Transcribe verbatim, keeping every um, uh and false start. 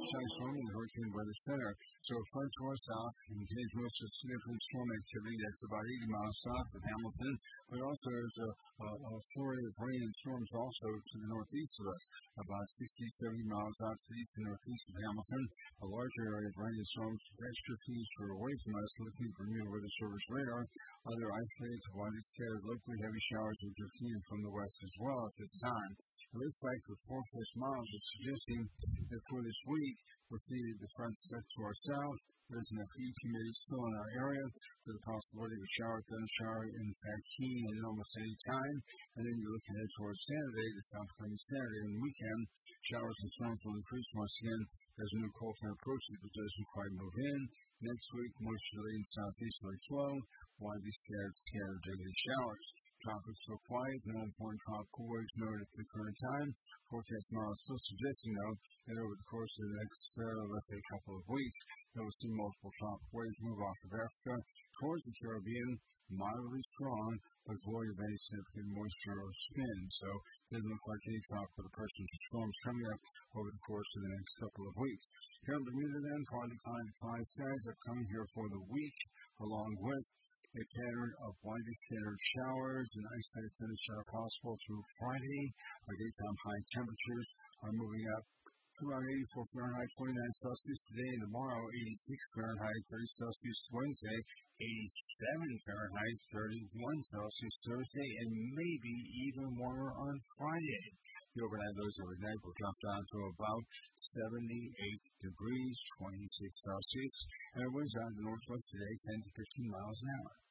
sunshine storm in the hurricane weather center. So a front to our south contains most of significant storm activity. That's about eighty miles south of Hamilton. But also there's a, a, a flurry of rain and storms also to the northeast of us, about sixty, seventy miles out to the east and northeast of Hamilton. A larger area of rain and storms extra feet are away from us, looking for new weather service radar. Other isolated to widely scattered locally heavy showers are drifting in from the west as well at this time. It looks like the forecast models are suggesting that for this week, we'll see the front set to our south. There's enough heat humidity still in our area for the possibility of a shower, thundershower, in fact, heating at almost any time. And then you're looking ahead towards Saturday, the South coming Saturday and the weekend. Showers and storms will increase once again as a new cold front approaches, but doesn't quite move in. Next week, moisture in southeasterly flow, widely scattered, scattered daily showers. Tropics so quiet, no important tropical waves noted at the current time. Forecast model still suggesting, though, that over the course of the next, uh, let's say, couple of weeks, that we'll see multiple tropical waves move off of Africa towards the Caribbean, moderately strong, but void of any significant moisture or spin. So it doesn't look like any tropical depressions or storms coming up over the course of the next couple of weeks. Here in Bermuda, then, partly cloudy to cloudy skies are coming here for the week, along with a pattern of widely scattered showers and isolated thundershower possible through Friday. Our daytime high temperatures are moving up to around eighty-four Fahrenheit, twenty-nine Celsius today, and tomorrow eighty-six Fahrenheit, thirty Celsius Wednesday, eighty-seven Fahrenheit, thirty-one Celsius Thursday, and maybe even warmer on Friday. The overnight lows overnight will drop down to about seventy-eight degrees, twenty-six Celsius, and it winds out of the northwest today, ten to fifteen miles an hour.